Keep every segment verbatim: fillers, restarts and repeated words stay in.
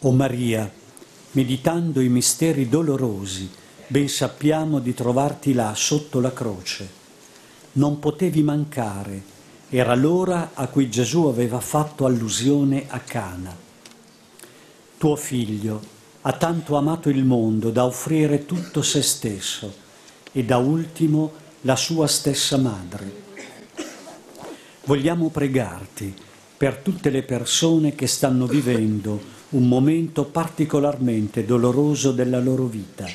O Maria, meditando i misteri dolorosi, ben sappiamo di trovarti là sotto la croce. Non potevi mancare, era l'ora a cui Gesù aveva fatto allusione a Cana. Tuo figlio ha tanto amato il mondo da offrire tutto se stesso e da ultimo la sua stessa madre. Vogliamo pregarti per tutte le persone che stanno vivendo un momento particolarmente doloroso della loro vita.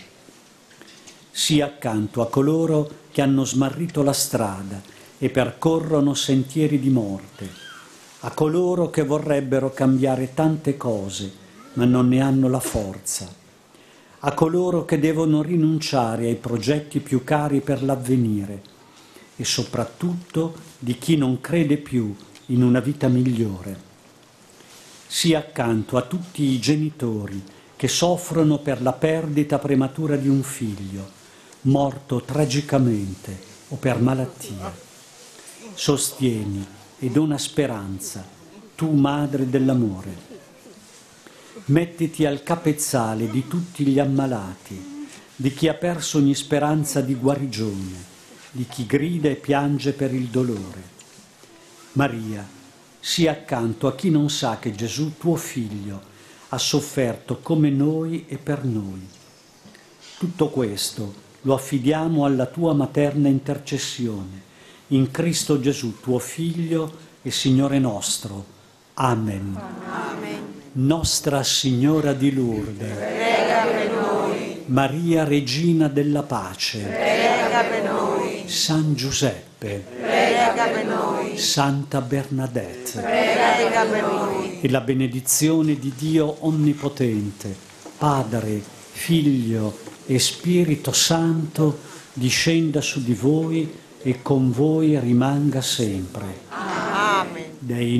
Sii accanto a coloro che hanno smarrito la strada e percorrono sentieri di morte, a coloro che vorrebbero cambiare tante cose ma non ne hanno la forza, a coloro che devono rinunciare ai progetti più cari per l'avvenire e soprattutto di chi non crede più in una vita migliore. Sii accanto a tutti i genitori che soffrono per la perdita prematura di un figlio, morto tragicamente o per malattia. Sostieni e dona speranza, tu madre dell'amore. Mettiti al capezzale di tutti gli ammalati, di chi ha perso ogni speranza di guarigione, di chi grida e piange per il dolore. Maria, sii accanto a chi non sa che Gesù, tuo figlio, ha sofferto come noi e per noi. Tutto questo lo affidiamo alla tua materna intercessione, in Cristo Gesù, tuo figlio e Signore nostro. Amen. Amen. Nostra Signora di Lourdes, prega per noi. Maria Regina della Pace, Prega per noi. San Giuseppe, Prega per noi. Santa Bernadette, Prega per noi. e la benedizione di Dio Onnipotente, Padre, Figlio e Spirito Santo, discenda su di voi e con voi rimanga sempre. Amen. Dei